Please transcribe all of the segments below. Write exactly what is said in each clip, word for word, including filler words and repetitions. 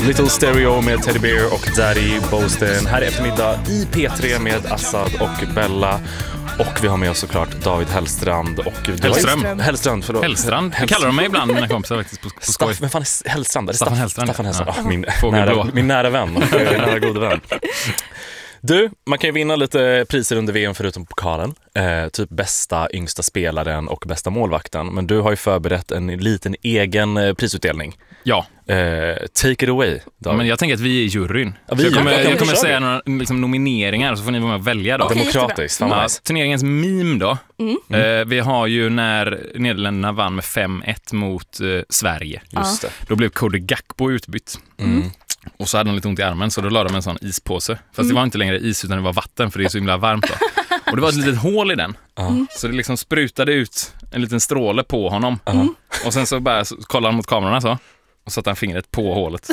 Little Stereo med Teddy Bear och Daddy Bosten här i eftermiddag i P tre med Assad och Bella. Och vi har med oss såklart David Hellstrand och Hellström. Hellstrand, förlåt. Hellstrand. Det kallar de mig ibland, mina kompisar faktiskt på, på skoj. Staff, men fan är Hellstrand? Är det Staffan Staff, Hellstrand. Staffan Hellstrand. Ja. Oh, min, Fågelblå. nära, min nära vän, nära gode vän. Du, man kan ju vinna lite priser under V M förutom pokalen. Eh, typ bästa yngsta spelaren och bästa målvakten. Men du har ju förberett en liten egen eh, prisutdelning. Ja. Eh, take it away, David. Men jag tänker att vi är juryn. Ja, vi jag kommer, är, jag kommer kör säga några liksom, nomineringar så får ni vara med och välja då. Okej, Demokratiskt. Fan, Ja, nice. turneringens meme då. Mm. Eh, vi har ju när Nederländerna vann med fem ett mot eh, Sverige. Just det. Då blev Cody Gakpo utbytt. Mm. Och så hade han lite ont i armen så då la de en sån ispåse. Fast det var inte längre is utan det var vatten för det är så himla varmt då. Och det var ett litet hål i den. Mm. Så det liksom sprutade ut en liten stråle på honom. Mm. Och sen så bara så kollade han mot kamerorna så. Och satte han fingret på hålet.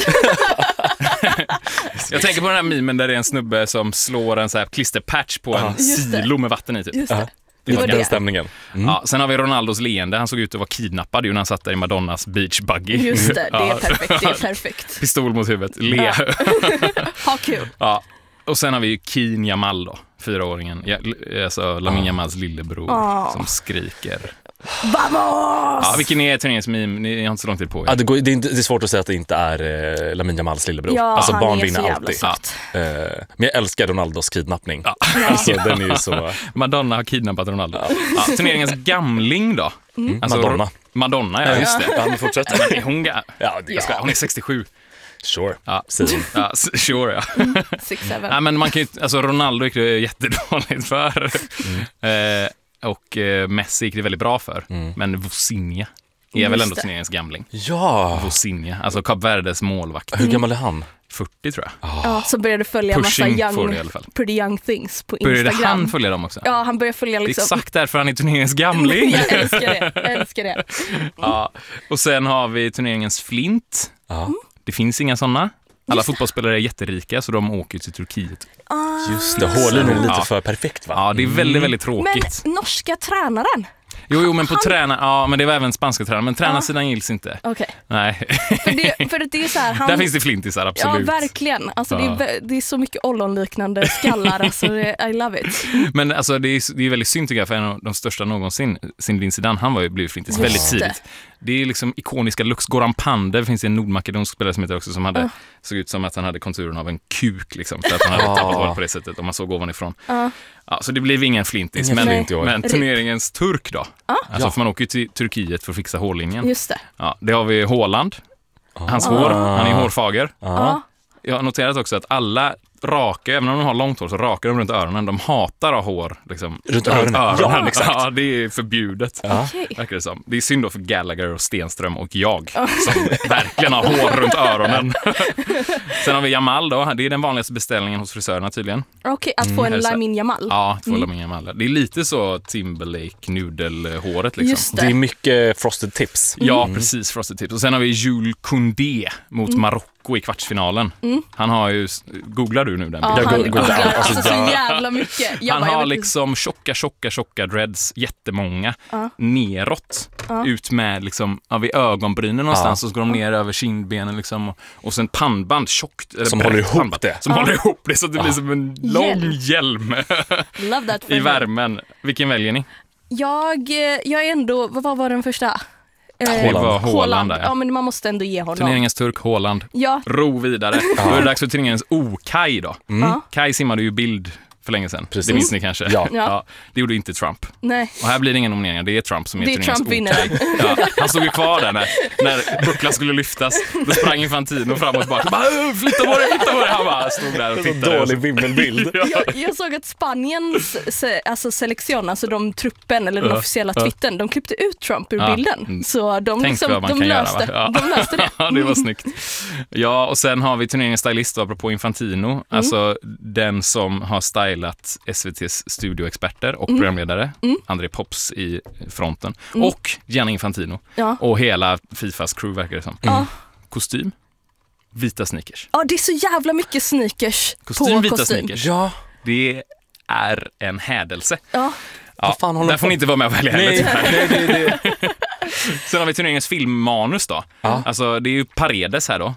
Jag tänker på den här memen där det är en snubbe som slår en så här klisterpatch på en Just det. silo med vatten i typ. Just det. Det var var den det. stämningen. Mm. Ja, sen har vi Ronaldos leende. Han såg ut att vara kidnappad ju när han satt där i Madonnas beach buggy. Just det, det är Ja. perfekt, det är perfekt. Pistol mot huvudet, le. Ja. Ha kul. Ja. Och sen har vi ju Keane Yamal då, fyraåringen. Ja, alltså Lamine Yamals lillebror Ah. som skriker. Vamos! Ja, vilken är turneringens meme? Ni har inte så lång tid på er. Ja, det, går, det, är inte, det är svårt att säga att det inte är eh, Lamine Yamals lillebror. Ja, alltså han barn är vinner så jävla alltid. söt. Eh, men jag älskar Ronaldos kidnappning. Ja. Alltså den är ju så... Madonna har kidnappat Ronaldo. Ja, turneringens gamling då. Mm. Alltså, Madonna. Madonna, ja just det. Ja, men fortsätt. Men är hon, ga- Ja, det jag ska, hon är sextiosju. Sure. Ja, Säg. ja s- sure ja. Six, seven. Nej, men man kan ju, alltså Ronaldo gick det jättedåligt för. Mm. Eh, och eh, Messi gick det väldigt bra för. Mm. Men Vosinha är Just väl ändå det. turneringens gamling. Ja. Vosinha, alltså Kap Verdes målvakt. Hur gammal är han? fyrtio tror jag. Ja, så började följa massa Pushing får det i young, alla fall. pretty young things på Började Instagram. han följa dem också? Ja, han började följa Det är liksom. exakt därför han är turneringens gamling. Jag älskar det, jag älskar det. Ja. Och sen har vi turneringens flint. Ja. Det finns inga sådana. Alla fotbollsspelare är jätterika så de åker till Turkiet. Ah. Just det, hålen är lite Ja. för perfekt va? Ja, det är väldigt, väldigt tråkigt. Men norska tränaren? Jo, jo, men på träna... Ja, men det var även spanska tränare. Men tränarsidan gills inte. Okej. Nej. För det, för det är så här, han... Där finns det flintisar, Ja, absolut. verkligen. Alltså, Ja. det, är, vä- det är så mycket ollonliknande skallar. Alltså, det, I love it. Men alltså, det är, det är väldigt synd tycker jag, för en av de största någonsin, Zinedine Zidane, han var ju blivit flintis Just väldigt det. tidigt. Det är liksom ikoniska looks. Goran Pandev finns en nordmakedonsk spelare som heter också, som hade, Ja. såg ut som att han hade konturen av en kuk liksom, för att han hade Ja. tappat håret på det sättet om man såg ovanifrån. Ja. Ja, så det blev ingen flintis. Ingen men, flint i år. men Rip. turneringens turk då? Ja. Alltså, Ja. för man åker ju till Turkiet för att fixa hårlinjen. Just det. Ja, det har vi Haaland. Hans Ah. hår, han är hårfager. Ja. Ja. Jag har noterat också att alla rakar, även om de har långt hår, så rakar de runt öronen. De hatar att ha hår liksom, Runt öronen. Ja, exakt. Ja, det är förbjudet. Ja. Okej. Verkar det som. Det är synd då för Gallagher och Stenström och jag som verkligen har hår runt öronen. Sen har vi Jamal då. Det är den vanligaste beställningen hos frisörerna tydligen. Okej, att få en hälsa. Lamine Yamal. Ja, två mm. Jamal. Det är lite så Timberlake nudelhåret liksom. Just Det är mycket frosted tips. Ja, precis. Frosted Tips. Och sen har vi Jules Koundé mot Marocko i kvartsfinalen. Han har ju... Googlar du nu den? Ja, Jag han går- går googlar down. alltså, Alltså, så där- jävla mycket. Jag Han bara, jag har vet inte- liksom tjocka, tjocka, tjocka dreads, jättemånga, Ja. neråt, Ja. ut med liksom, ja, vid ögonbrynen någonstans, Ja. och så går de ner över kindbenen liksom, och, och sen pannband, tjockt, eller Som brett håller ihop pannband, det. Som Ja. håller ihop det så att det blir som en lång hjälm Love that for i him. värmen. Vilken väljer ni? Jag, eh, jag är ändå, vad var den första? Eh, Det var Haaland där, Ja, ja. men man måste ändå ge honom. Turneringens turk, Haaland. Ja, Ro vidare. Då är det dags för turneringens O-Kaj då. ja, Kaj simmade ju bild för länge sedan. Precis. Det minns ni kanske. Ja. Ja. Det gjorde inte Trump. nej. Och här blir det ingen nomineringar, det är Trump som är Det är turneringens Trump vinner. O-Kaj. Ja, han stod ju kvar där när, när bucklan skulle lyftas. Då sprang Infantino fram och tillbaka. Bara, "Åh, flytta på det, flytta på det. Han bara stod där och Så tittade. dålig vimmelbild. Jag, jag såg att Spaniens se, alltså selektion, alltså de truppen eller den Ja, officiella ja. twittern, de klippte ut Trump ur Ja, bilden. mm. Så de, Tänk liksom, vad man de, kan löste, göra, va? Ja. de löste det. Ja, det var snyggt. Ja, och sen har vi turneringens stylist, apropå Infantino. Alltså den som har stylat S V T:s studioexperter och programledare. André Pops i fronten. Och Gianni Infantino. Ja. Och hela Fifas crew verkar det som. Ja. Kostym, vita sneakers. Ja, det är så jävla mycket sneakers Kostym, på vita kostym. sneakers. Ja. Det är en hädelse. Ja. Ja, fan håller där de får på? ni inte vara med och välja heller, Nej, tyvärr. nej, det, det. Sen har vi turneringens filmmanus då. Ja. Alltså det är ju Paredes här då.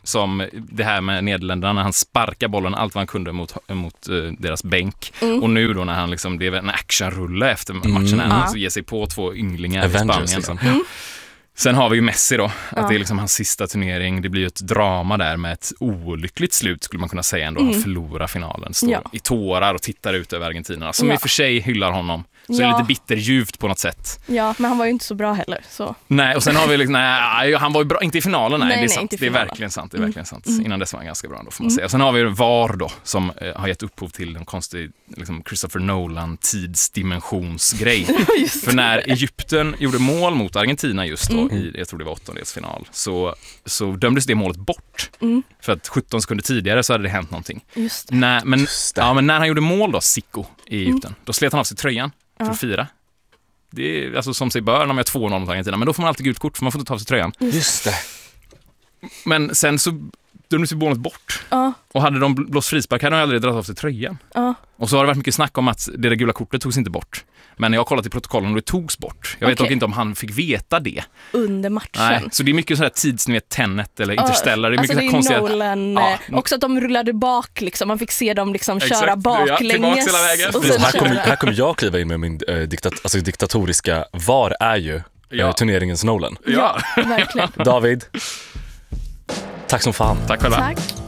som det här med Nederländerna, när han sparkar bollen allt vad han kunde mot, mot uh, deras bänk. Mm. Och nu då när han liksom, det är en actionrulle efter matchen mm. när han alltså ger sig på två ynglingar Avengers, i Spanien. Liksom. Mm. Sen har vi ju Messi då, att ja. det är liksom hans sista turnering. Det blir ju ett drama där med ett olyckligt slut skulle man kunna säga ändå. Mm. Han förlorar finalen, står ja. i tårar och tittar ut över Argentina. Som ja. i och för sig hyllar honom. Så ja. det är lite bitterljuvt på något sätt. Ja, men han var ju inte så bra heller. Så. Nej, och sen har vi liksom, nej, han var ju bra, inte i finalen, nej, nej det är sant. Nej, det är verkligen sant, det är verkligen sant. Mm. Innan dess var han ganska bra då, får man mm. säga. Sen har vi V A R då, som eh, har gett upphov till en konstig liksom Christopher Nolan tidsdimensionsgrej. För när Egypten gjorde mål mot Argentina just då, mm. i, jag tror det var åttondelsfinal, så, så dömdes det målet bort. Mm. För att sjutton sekunder tidigare så hade det hänt någonting. Just det. När, men, just det. Ja, men när han gjorde mål då, Zico, i Egypten, mm. då slet han av sig tröjan. För att ja. fira. Det är alltså som sig bör när man gör två noll mot Argentina. Men då får man alltid gult kort för man får inte ta av sig tröjan. Just det. Men sen så dömdes ju målet bort. Ja. Och hade de blåst frispark hade de aldrig dragit av sig tröjan. Ja. Och så har det varit mycket snack om att det där gula kortet togs inte bort. Men jag har kollat i protokollen och det togs bort. Jag vet okay. dock inte om han fick veta det. Under matchen. Nej, så det är mycket sådär tids, ni vet, Tenet eller Interstellar. Det är mycket alltså det är konstiga... Nolan, ja. Också att de rullade bak liksom. Man fick se dem liksom köra baklänges. Ja, och här, kommer, här kommer jag kliva in med min äh, diktat, alltså diktatoriska. V A R är ju ja. äh, turneringens Nolan. Ja, verkligen. David, tack som fan. Tack själva. Tack.